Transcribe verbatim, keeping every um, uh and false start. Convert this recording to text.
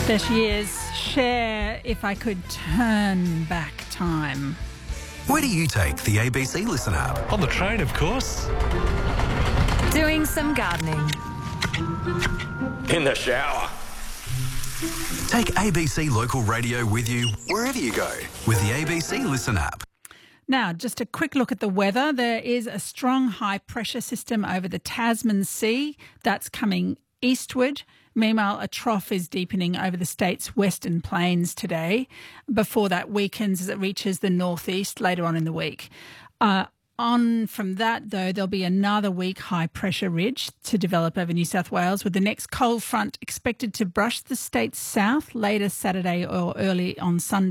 There she is. Cher, If I Could Turn Back Time. Where do you take the A B C Listen app? On the train, of course. Doing some gardening. In the shower. Take A B C Local Radio with you wherever you go with the A B C Listen app. Now, just a quick look at the weather. There is a strong high pressure system over the Tasman Sea that's coming eastward. Meanwhile, a trough is deepening over the state's western plains today before that weakens as it reaches the northeast later on in the week. Uh, on from that, though, there'll be another weak high-pressure ridge to develop over New South Wales, with the next cold front expected to brush the state's south later Saturday or early on Sunday.